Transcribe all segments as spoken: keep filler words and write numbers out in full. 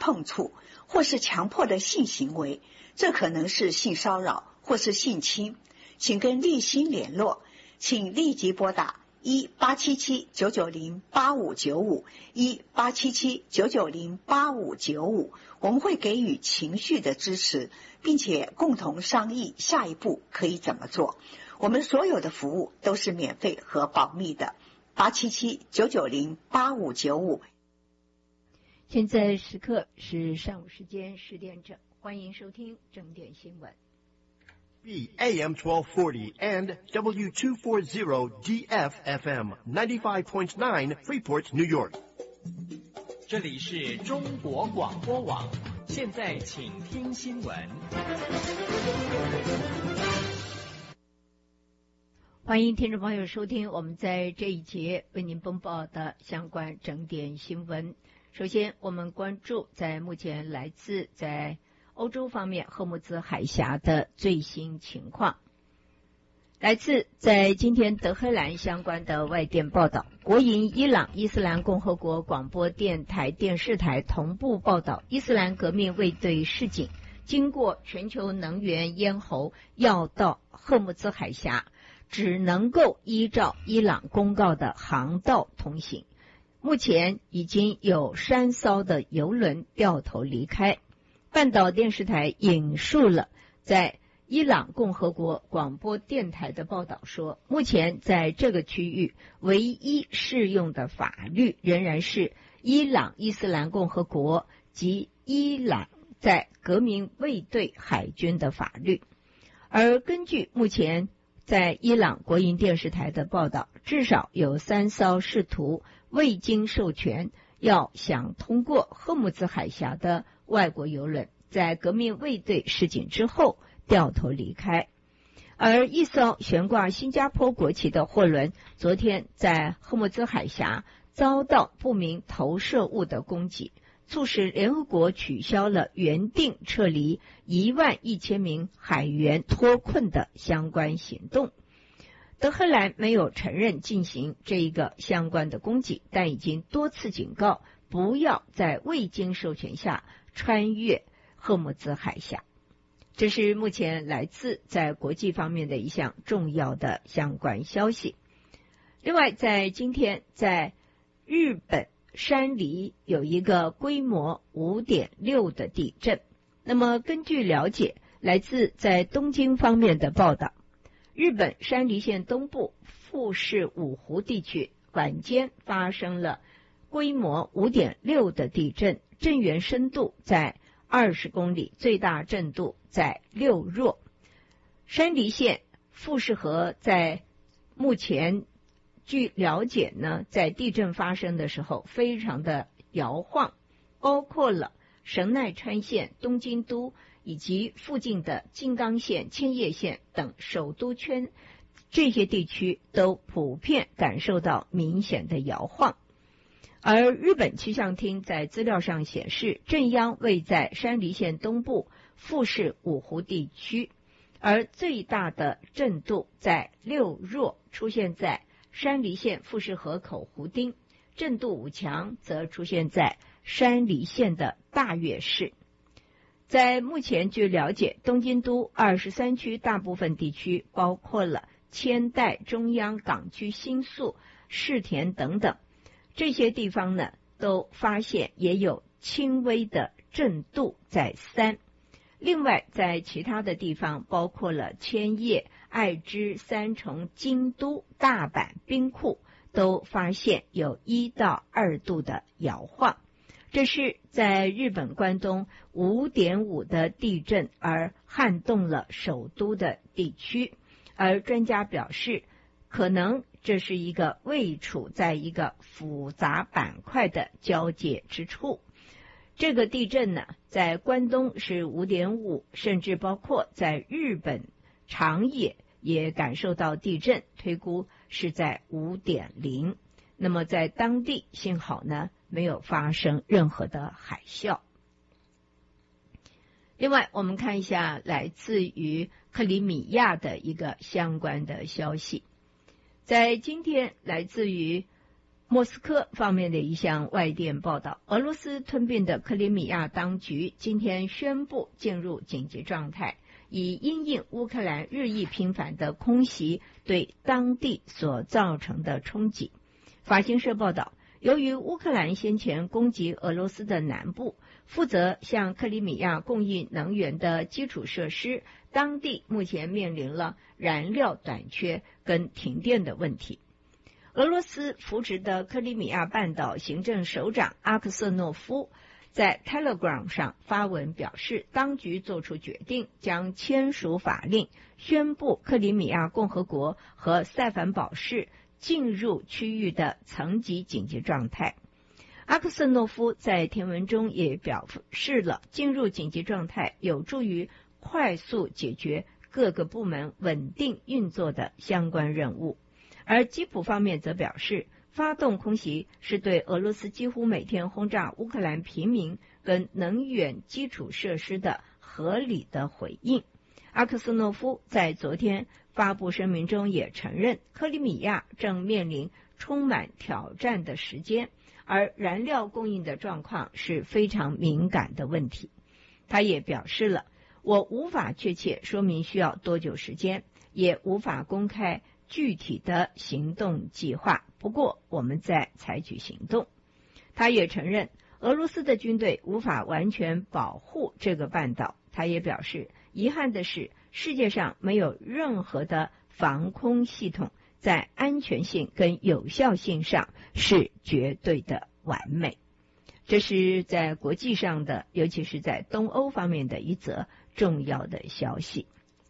碰触或是强迫的性行为，这可能是性骚扰或是性侵，请跟立新联络，请立即拨打一八七七九九零八五九五一八七七九九零八五九五，我们会给予情绪的支持，并且共同商议下一步可以怎么做。我们所有的服务都是免费和保密的。八七七九九零八五九五。 现在时刻是上午时间十点整，欢迎收听正点新闻。 B A M twelve forty and W two forty D F F M ninety-five point nine Freeport, New York。 这里是中国广播网，现在请听新闻。 欢迎听众朋友收听我们在这一节为您播报的相关整点新闻。首先，我们关注在目前来自在欧洲方面赫木兹海峡的最新情况。来自在今天德黑兰相关的外电报道，国营伊朗伊斯兰共和国广播电台电视台同步报道，伊斯兰革命卫队示警，经过全球能源咽喉要到赫木兹海峡，只能够依照伊朗公告的航道通行。目前已经有三艘的油轮掉头离开。半岛电视台引述了在伊朗共和国广播电台的报道说，目前在这个区域唯一适用的法律仍然是伊朗伊斯兰共和国及伊朗在革命卫队海军的法律。而根据目前在伊朗国营电视台的报道，至少有三艘试图未经授权要想通过赫木兹海峡的外国邮轮，在革命卫队示警之后掉头离开。而一艘悬挂新加坡国旗的货轮昨天在赫木兹海峡遭到不明投射物的攻击，促使联合国取消了原定撤离一万一千名海员脱困的相关行动。德黑兰没有承认进行这一个相关的攻击，但已经多次警告不要在未经授权下穿越赫木兹海峡。这是目前来自在国际方面的一项重要的相关消息。另外，在今天在日本山梨有一个规模 五点六 的地震。那么根据了解，来自在东京方面的报道，日本山梨县东部富士五湖地区晚间发生了规模 五点六 的地震，震源深度在二十公里，最大震度在六弱。山梨县富士河在目前据了解呢，在地震发生的时候非常的摇晃，包括了神奈川县、东京都以及附近的静冈县、千叶县等首都圈，这些地区都普遍感受到明显的摇晃。而日本气象厅在资料上显示，震央位在山梨县东部富士五湖地区，而最大的震度在六弱，出现在山梨县富士河口湖町，震度五强则出现在山梨县的大月市。在目前据了解，东京都二十三区大部分地区，包括了千代、中央、港区、新宿、世田等等，这些地方呢都发现也有轻微的震度在三。另外在其他的地方，包括了千叶、爱知、三重、京都、大阪、兵库，都发现有一到二度的摇晃。这是在日本关东 五点五 的地震而撼动了首都的地区，而专家表示，可能这是一个位处在一个复杂板块的交界之处。这个地震呢，在关东是 五点五， 甚至包括在日本长野也感受到地震，推估是在 五点零。 那么在当地幸好呢没有发生任何的海啸。另外我们看一下来自于克里米亚的一个相关的消息。在今天来自于莫斯科方面的一项外电报道，俄罗斯吞并的克里米亚当局今天宣布进入紧急状态，以因应乌克兰日益频繁的空袭对当地所造成的冲击。法新社报道，由于乌克兰先前攻击俄罗斯的南部，负责向克里米亚供应能源的基础设施，当地目前面临了燃料短缺跟停电的问题。俄罗斯扶植的克里米亚半岛行政首长阿克瑟诺夫在 Telegram 上发文表示，当局做出决定，将签署法令，宣布克里米亚共和国和塞凡堡市进入区域的层级紧急状态。阿克瑟诺夫在填文中也表示了，进入紧急状态有助于快速解决各个部门稳定运作的相关任务。而基辅方面则表示，发动空袭是对俄罗斯几乎每天轰炸乌克兰平民跟能源基础设施的合理的回应。阿克瑟诺夫在昨天发布声明中也承认，克里米亚正面临充满挑战的时间，而燃料供应的状况是非常敏感的问题。他也表示了，我无法确切说明需要多久时间，也无法公开具体的行动计划，不过我们在采取行动。他也承认俄罗斯的军队无法完全保护这个半岛。他也表示，遗憾的是，世界上没有任何的防空系统在安全性跟有效性上是绝对的完美。这是在国际上的，尤其是在东欧方面的一则重要的消息。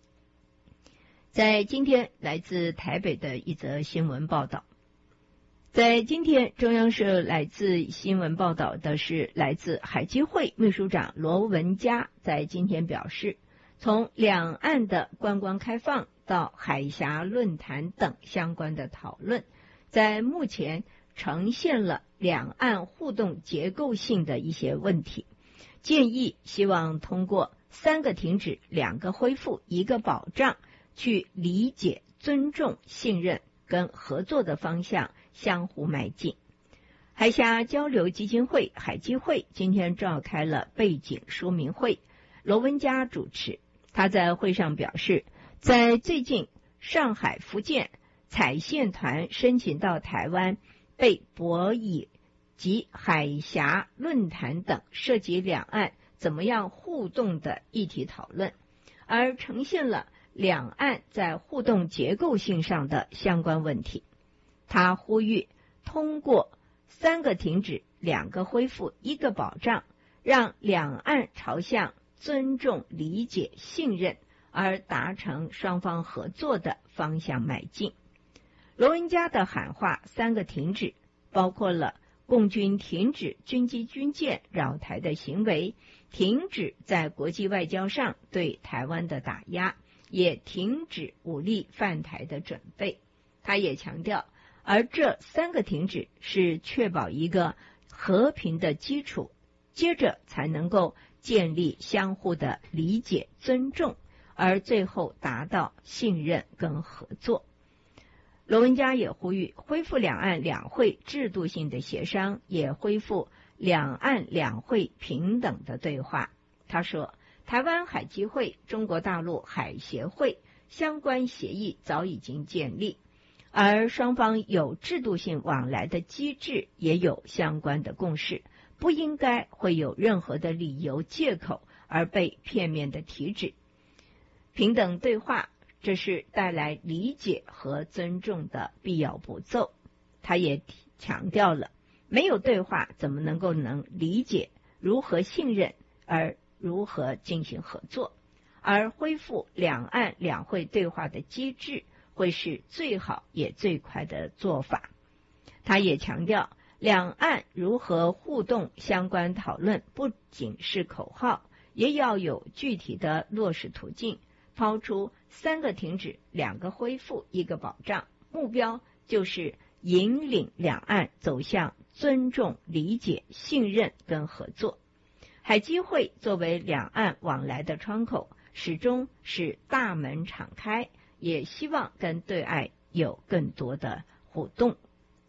在今天来自台北的一则新闻报道，在今天中央社来自新闻报道的是来自海基会秘书长罗文嘉，在今天表示，从两岸的观光开放到海峡论坛等相关的讨论，在目前呈现了两岸互动结构性的一些问题，建议希望通过三个停止、两个恢复、一个保障，去理解、尊重、信任跟合作的方向相互迈进。海峡交流基金会海基会今天召开了背景说明会，罗文嘉主持。他在会上表示，在最近上海、福建采线团申请到台湾，被博弈及海峡论坛等涉及两岸怎么样互动的议题讨论，而呈现了两岸在互动结构性上的相关问题。他呼吁通过三个停止、两个恢复、一个保障，让两岸朝向尊重、理解、信任而达成双方合作的方向迈进。罗文嘉的喊话三个停止，包括了共军停止军机军舰扰台的行为，停止在国际外交上对台湾的打压，也停止武力犯台的准备。他也强调，而这三个停止是确保一个和平的基础，接着才能够建立相互的理解、尊重，而最后达到信任跟合作。罗文嘉也呼吁恢复两岸两会制度性的协商，也恢复两岸两会平等的对话。他说，台湾海基会、中国大陆海协会相关协议早已经建立，而双方有制度性往来的机制也有相关的共识，不应该会有任何的理由借口而被片面的提指。平等对话，这是带来理解和尊重的必要步骤。他也强调了，没有对话怎么能够能理解如何信任，而如何进行合作，而恢复两岸两会对话的机制会是最好也最快的做法。他也强调，两岸如何互动相关讨论不仅是口号，也要有具体的落实途径，抛出三个停止、两个恢复、一个保障，目标就是引领两岸走向尊重、理解、信任跟合作。海基会作为两岸往来的窗口，始终是大门敞开，也希望跟对岸有更多的互动。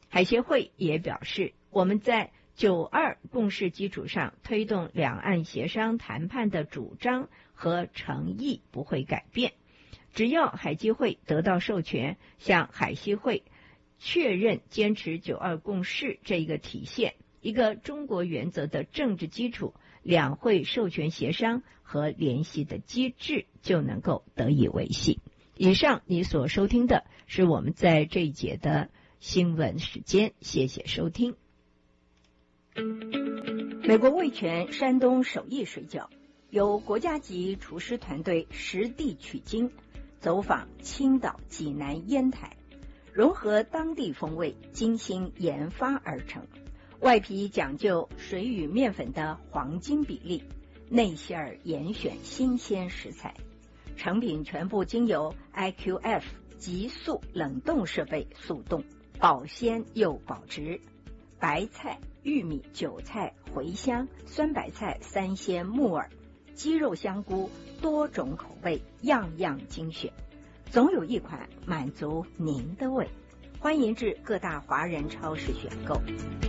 海协会也表示，我们在九二共识基础上推动两岸协商谈判的主张和诚意不会改变，只要海基会得到授权，向海协会确认坚持九二共识这一个体现一个中国原则的政治基础，两会授权协商和联系的机制就能够得以维系。以上你所收听的是我们在这一节的新闻时间，谢谢收听。美国味全山东手艺水饺由国家级厨师团队实地取经，走访青岛、济南、烟台，融合当地风味，精心研发而成。外皮讲究水与面粉的黄金比例，内馅儿严选新鲜食材，成品全部经由 I Q F 急速冷冻设备速冻，保鲜又保值。白菜、玉米、韭菜、茴香、酸白菜、三鲜、木耳、鸡肉、香菇，多种口味，样样精选，总有一款满足您的胃。欢迎至各大华人超市选购。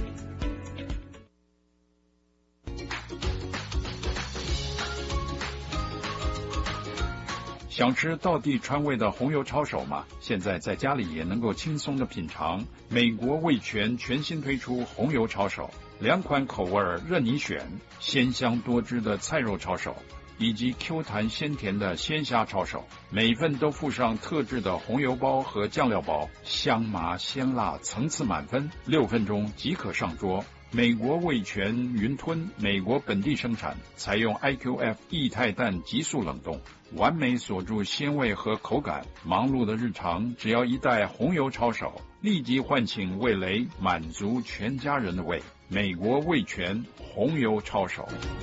想吃道地川味的红油抄手吗？现在在家里也能够轻松的品尝。美国味全全新推出红油抄手，两款口味任你选，鲜香多汁的菜肉抄手以及 Q 弹鲜甜的鲜虾抄手，每份都附上特制的红油包和酱料包，香麻鲜辣层次满分，六分钟即可上桌。美国味全云吞，美国本地生产，采用 I Q F 液态氮急速冷冻，完美锁住鲜味和口感。忙碌的日常，只要一袋红油抄手，立即唤醒味蕾，满足全家人的胃。美国味全红油抄手。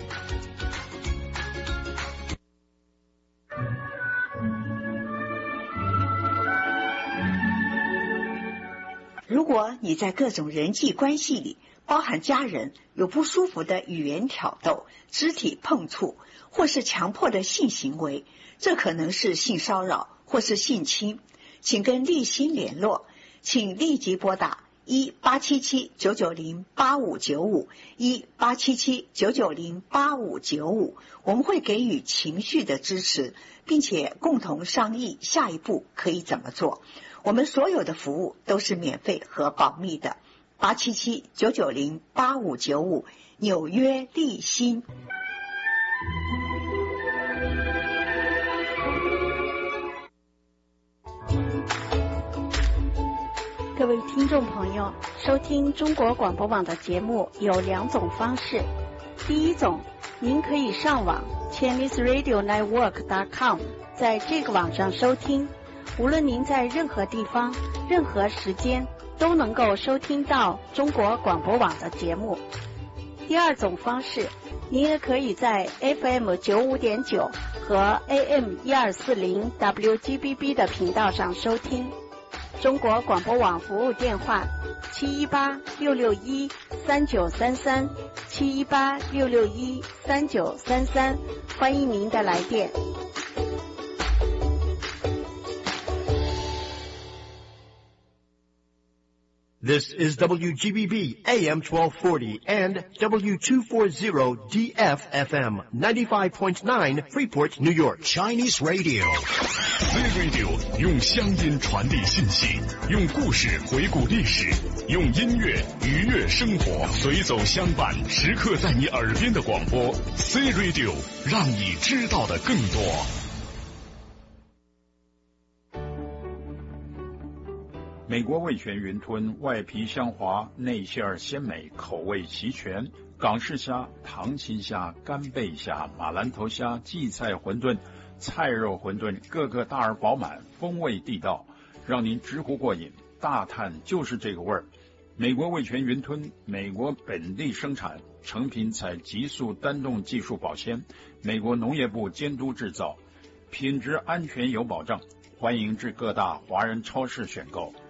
如果你在各种人际关系里，包含家人，有不舒服的语言挑逗、肢体碰触，或是强迫的性行为，这可能是性骚扰或是性侵，请跟立新联络，请立即拨打一八七七九九零八五九五一八七七九九零八五九五，我们会给予情绪的支持，并且共同商议下一步可以怎么做。我们所有的服务都是免费和保密的。八七七九九零八五九五，纽约立新。 各位听众朋友，收听中国广播网的节目有两种方式。第一种，您可以上网 Chinese Radio Network dot com， 在这个网上收听，无论您在任何地方、任何时间都能够收听到中国广播网的节目。第二种方式，您也可以在 F M 九五点九和 A M 一二四零 W G B B 的频道上收听。中国广播网服务电话七一八六六一三九三三七一八六六一三九三三，欢迎您的来电。 This is W G B B A M twelve forty and W two forty D F F M ninety-five point nine Freeport, New York. Chinese Radio. C Radio 用乡音传递信息，用故事回顾历史，用音乐愉悦生活，随走相伴，时刻在你耳边的广播 C Radio， 让你知道的更多。 美国味全云吞，外皮香滑，内馅儿鲜美，口味齐全。港式虾、糖心虾、干贝虾、马兰头虾、荠菜馄饨、菜肉馄饨，个个大而饱满，风味地道，让您直呼过瘾。大叹就是这个味儿。美国味全云吞，美国本地生产，成品采急速单冻技术保鲜，美国农业部监督制造，品质安全有保障。欢迎至各大华人超市选购。